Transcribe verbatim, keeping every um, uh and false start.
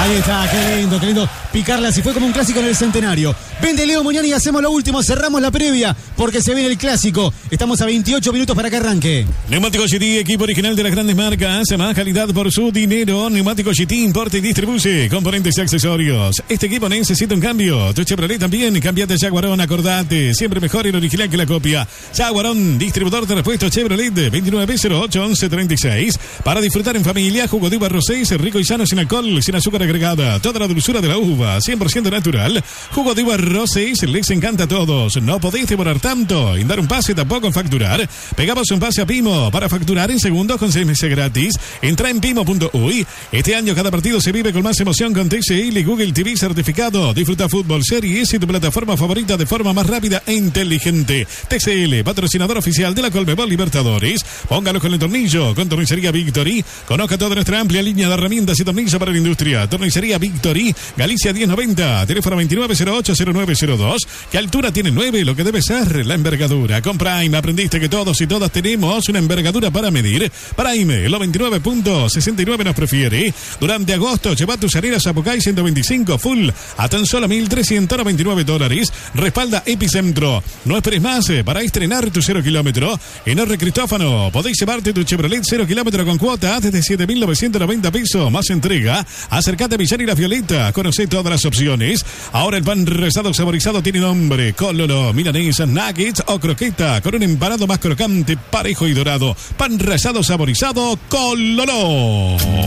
Ahí está, qué lindo, qué lindo picarla. Así fue como un clásico en el centenario. Vende Leo Muñani y hacemos lo último. Cerramos la previa porque se viene el clásico. Estamos a veintiocho minutos para que arranque. Neumáticos G T, equipo original de las grandes marcas. Más calidad por su dinero. Neumáticos G T, importa y distribuye componentes y accesorios. Este equipo necesita un cambio. Tu Chevrolet también. Cambiate a Jaguarón, acordate. Siempre mejor el original que la copia. Jaguarón, distribuidor de repuestos Chevrolet. veintinueve cero ocho once treinta y seis. Para disfrutar en familia. Jugo de uva rosé, rico y sano, sin alcohol, sin azúcar agregada. Toda la dulzura de la uva, cien por ciento natural. Jugo de uva rosé, les encanta a todos. No podéis demorar tanto en dar un pase, tampoco en facturar. Pegamos un pase a Pimo para facturar en segundos con seis meses gratis. Entra en pimo punto uy. Este año cada partido se vive con más emoción con T C L y Google T V certificado. Disfruta Fútbol Series y tu plataforma favorita de forma más rápida e inteligente. T C L, patrocinador oficial de la Conmebol Libertadores. Póngalo con el tornillo, con Tornicería Victory. Conozca toda nuestra amplia línea de herramientas y tornillos para la industria. Tornicería Victory, Galicia diez noventa, teléfono veintinueve cero ocho cero nueve cero dos. ¿Qué altura tiene nueve? Lo que debe ser la envergadura. Con Prime aprendiste que todos y todas tenemos una envergadura para medir. Prime, el noventa y nueve punto sesenta y nueve nos prefiere. Durante agosto, lleva tus arenas a Pocay ciento veinticinco full a tan solo mil trescientos noventa y nueve dólares. Respalda Epicentro. No esperes más para estrenar tu cero kilómetro. En R. Cristófano, podéis llevarte tu Chevrolet cero kilómetro con cuota desde siete mil novecientos noventa pesos más entrega. Acércate a Villar y La Violeta. Conoce todas las opciones. Ahora el pan rezado saborizado tiene nombre: Cololo, milanesa, nuggets o croqueta con un empanado más crocante, parejo y dorado. Pan rezado saborizado Cololo.